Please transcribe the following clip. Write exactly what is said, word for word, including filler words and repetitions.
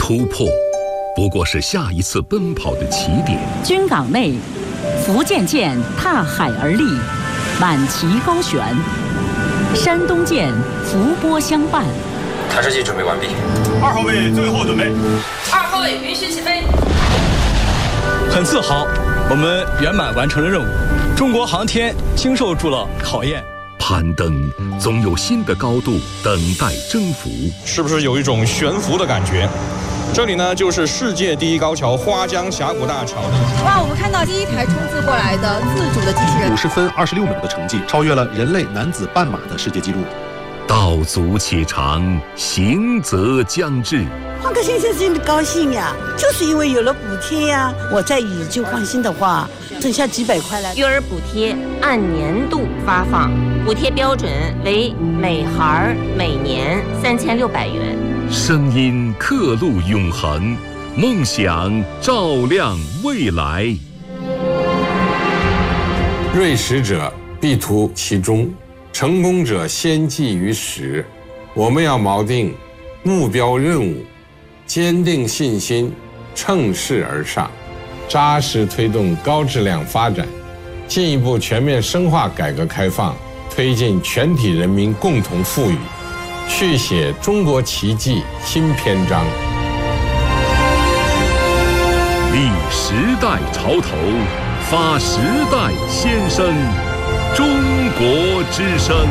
突破不过是下一次奔跑的起点。 军港内，福建舰踏海而立，满旗高悬；山东舰伏波相伴。 弹射器准备完毕。 二号位最后准备。 二号位允许起飞。 很自豪，我们圆满完成了任务。中国航天经受住了考验。 攀登总有新的高度等待征服， 是不是有一种悬浮的感觉？这里呢，就是世界第一高桥花江峡谷大桥。 哇，我们看到第一台冲刺过来的自主的机器人， 五十分二十六秒的成绩，超越了人类男子半马的世界纪录。 道阻且长，行则将至。 换个先生真的高兴呀，就是因为有了补贴呀。我再以旧换新的话，剩下几百块了。 育儿补贴按年度发放，补贴标准为每孩每年三千六百元。 声音刻录永恒，梦想照亮未来。 锐识者必图其中，成功者先记于始。我们要锚定目标任务，坚定信心，乘势而上，扎实推动高质量发展，进一步全面深化改革开放，推进全体人民共同富裕，续写中国奇迹新篇章。 立时代潮头，发时代先声，中国之声。